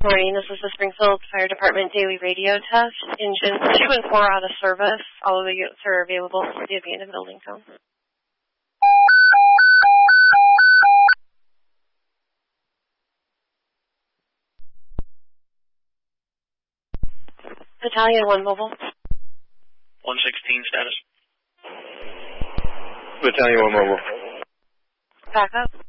Morning, this is the Springfield Fire Department daily radio test. Engines 2 and 4 out of service. All of the units are available to the abandoned building zone. Battalion 1 mobile. 116 status. Battalion 1 mobile. Backup.